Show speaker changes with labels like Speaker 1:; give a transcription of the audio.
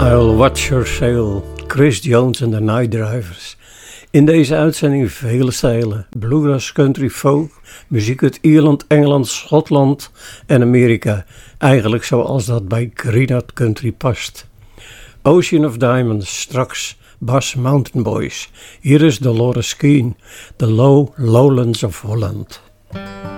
Speaker 1: I'll Watch Your Sail, Chris Jones en de Night Drivers. In deze uitzending vele stijlen, bluegrass, country, folk, muziek uit Ierland, Engeland, Schotland en Amerika. Eigenlijk zoals dat bij Greenwood Country past. Ocean of Diamonds, straks Bass Mountain Boys. Hier is Dolores Keane, The Low Lowlands of Holland.